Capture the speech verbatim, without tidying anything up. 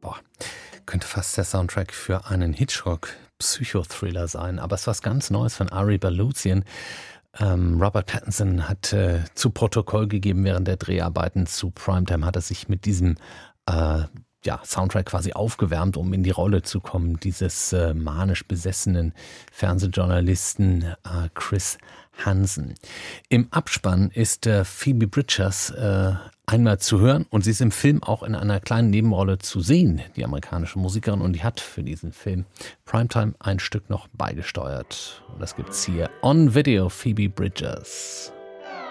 boah, könnte fast der Soundtrack für einen Hitchcock-Psychothriller sein. Aber es ist was ganz Neues von Ari Baluzian. Ähm, Robert Pattinson hat äh, zu Protokoll gegeben während der Dreharbeiten zu Primetime, hat er sich mit diesem äh, ja, Soundtrack quasi aufgewärmt, um in die Rolle zu kommen, dieses äh, manisch besessenen Fernsehjournalisten äh, Chris Hansen. Im Abspann ist äh, Phoebe Bridgers äh, einmal zu hören und sie ist im Film auch in einer kleinen Nebenrolle zu sehen, die amerikanische Musikerin, und die hat für diesen Film Primetime ein Stück noch beigesteuert. Und das gibt's hier on Video, Phoebe Bridgers.